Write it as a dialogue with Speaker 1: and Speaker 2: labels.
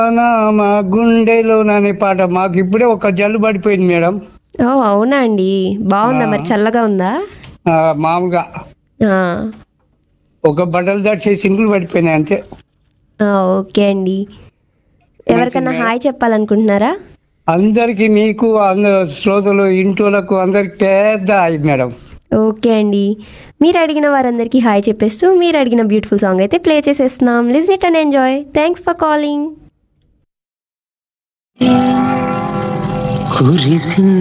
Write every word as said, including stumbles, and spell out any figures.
Speaker 1: నా మా గుండెలో అనే పాట మాకు ఇప్పుడే ఒక జల్లు పడిపోయింది మేడం.
Speaker 2: ఓ అవునా అండి, బాగుందా
Speaker 1: ఆ,
Speaker 2: మరి, చల్లగా ఉందా?
Speaker 1: ఆ, మామూలుగా
Speaker 2: ఆ,
Speaker 1: ఒక బట్టలు దాటి సింగులు పడిపోయినాయి అంతే.
Speaker 2: ఆ, ఓకే అండి.
Speaker 1: మంచిది
Speaker 2: ఎవరికన్నా
Speaker 1: మేడం.
Speaker 2: హాయ్ చెప్పాలనుకుంటున్నారా?
Speaker 1: అందరికి మీకు అందరు శ్రోతలు ఇంటోళ్ళకు అందరికి పెద్ద అయింది మేడం.
Speaker 2: ఓకే అండి, మీరు అడిగిన వారందరికీ హాయ్ చెప్పేస్తూ మీరు అడిగిన బ్యూటిఫుల్ సాంగ్ అయితే ప్లే చేసేస్తున్నాం. Listen it and enjoy. Thanks for calling.
Speaker 3: కురిసింది